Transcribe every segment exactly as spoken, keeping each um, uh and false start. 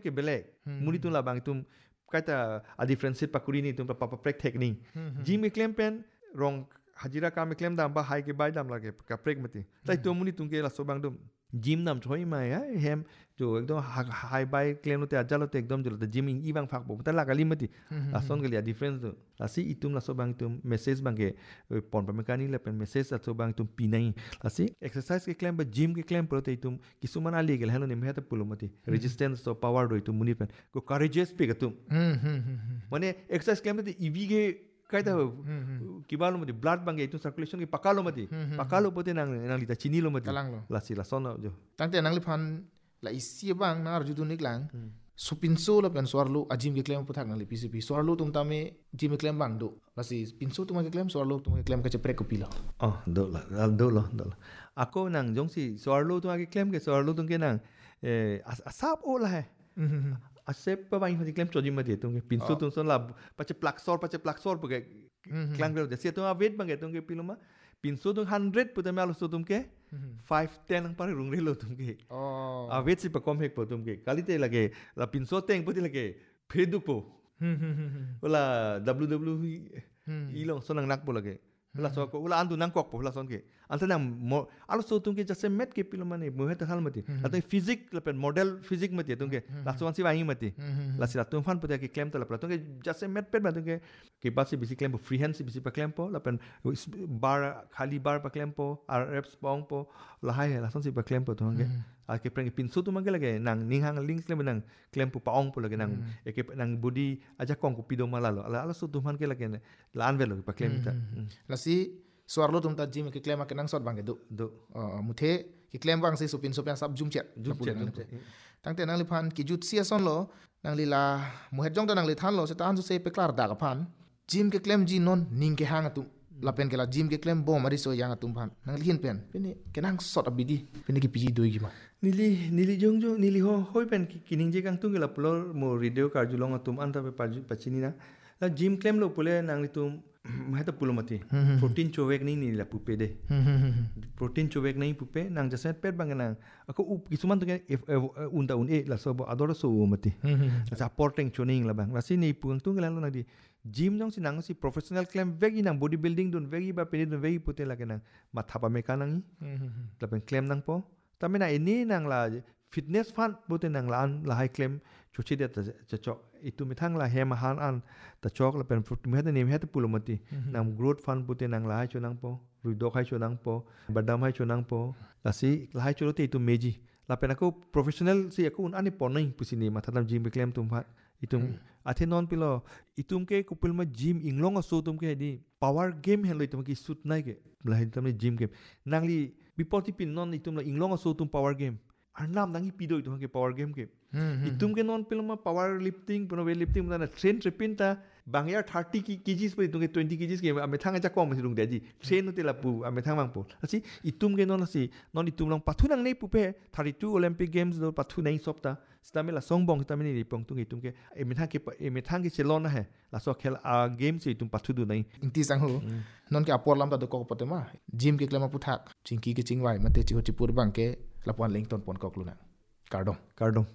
ke belek muni tum labang tum kata a difference pakuri ni tum papa praktek ni gym ke claim pen rong hajira ka me claim dam ba hai ke bai dam lage ka prek mati tai tum muni tum ke la sobang dum gym nam choi mai ya hem jo ekdom high bai claim no te ajalo te ekdom jolo te gym i bang phak bo ta la kali mati la son ke lia difference do la si itum la sobang tum message bang ke pon pa mekani le pen message la sobang tum pinai la si exercise ke claim ba gym ke claim pro te itum kisuman ali gel hello ne me ta pulo mati resistance so power do itum muni pen ko courageous pe gatum mane exercise claim te ev ke kaita kibalo mati blood bang itu circulation ki pakalo mati pakalo pote nang nang lita chini lo mati la si la sono jo tangte nang liphan la isi bang na arju tu niklang supinso la pen swarlo ajim ke claim puthak nang li pcp swarlo tum tame jim claim bang do la si pinso tum ke claim swarlo tum ke claim ka chepre ko pila oh do la do lo do ako nang jong si swarlo tum ke claim ke swarlo tum ke nang eh asap o la hai asep pa bain fati claim choji mati tung ke pinso tung son la pache plaksor pache plaksor page clang bel de tum wait bang tung ke piloma pinso tung one hundred puta me alo so tum ke five ten ang pare rung relo tum ke oh a wait si pa kom hek po tum ke kalite lage la pinso teng puti lage fedu po wala wwe ilong sonang nak po lage wala so ko wala andu nang kok po wala son ke anta nang alo so tum ke jase met ke piloma ne mo heta hal mati ata physics la pen model physics mati tum ke la so si wangi mati la si la tum fan puti ke claim ta la tum ke jase met pet tum ke ke basi bisi claim po free hands bisi pa claim po la pen bar khali bar pa claim po reps pong po la hai la son si pa claim po tum ke a ke preng pinso tum ke lage nang ninghang link claim nang claim po paong po lage nang e ke nang body aja kong ko pido malalo ala ala so tum han ke lage la anvelo pa claim ta la si swarlo tum ta gym ke claim ke nang sot bang do do muthe ke claim bang si supin sopian sab jum chet jum chet tangte nang li phan ki jut sia son lo nang li la mu het jong ta nang li than lo se ta an se pe klar da ka phan gym ke claim ji non ning ke hang tu la pen ke la gym ke claim bo mari so yang tum phan nang li hin pen pen ke nang sot abidi pen ki piji doi gi ma nili nili jong jong nili ho hoi pen ki kining je kang tung la plor mo radio kar julong tum anta pe pachini na la gym claim lo pule nang li tum maheta pulo mati protein chowek ni ni la pupe de protein chowek nei pupe nang jaset pet bang nang ako up kisuman tu unta un e la so adoro so mati la supporting tuning la bang la si ni puang tu ngala nang di gym jong si nang si professional claim vegi nang bodybuilding dun vegi ba pe dun vegi pute la nang matha pa me kanang la pen claim nang po tamina ini nang la fitness fan pute nang la la high claim chuchi de ta chok itu mithang la hem han an ta chok la pen me ta nim het pulo mati nam growth fan pute nang la chu nang po ruidok hai chu nang po badam hai chu nang po la si la hai chu te itu meji la pen ako professional si ako un ani ponai pusini ma thatam gym claim tum phat itum athe non pilo itum ke kupil ma gym inglong so tum ke di power game hello itum ki suit nai ke la hitam gym game nangli bipoti pin non itum la inglong so tum power game arnam nangi pido itum ke power game ke itum ke non pilo ma power lifting puno weight lifting na train tripin ta bangya thirty kgs pe itum ke twenty kgs ke ame thanga ja kom si rung deji train te la pu ame thang mang po asi itum ke non si non itum long pathu nang nei pu pe thirty-two olympic games do pathu nei sopta stamela songbong tamini ri pong tung itum ke ame thang ke ame thang ke chelon na hai la so khel a game se itum pathu du nei inti sang ho non ke apor lam ta do ko pote ma gym ke klema puthak chingki ke chingwai mate chi hoti pur bang ke lapon link ton pon ko kluna kardom kardom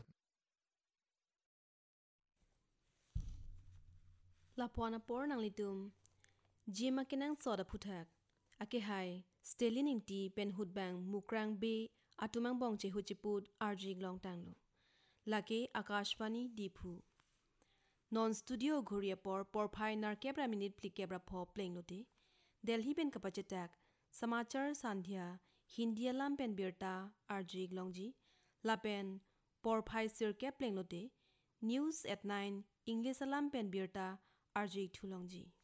Lapuana por nang litum jima kenang soda puthak ake hai stelin inti pen hutbang mukrang be atumang bong che huchiput rg glong tanglo lake akashvani diphu non studio ghuria por por phai nar kebra minute pli kebra pho playing lote delhi pen kapachetak samachar sandhya hindia lam pen birta rg glongji lapen por phai sir ke playing lote news at nine english alam pen birta rg thulongji